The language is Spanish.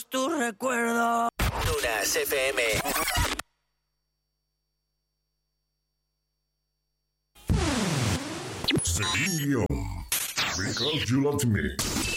tu recuerdo. Tunas FM. Celine Dion, Because You Loved Me.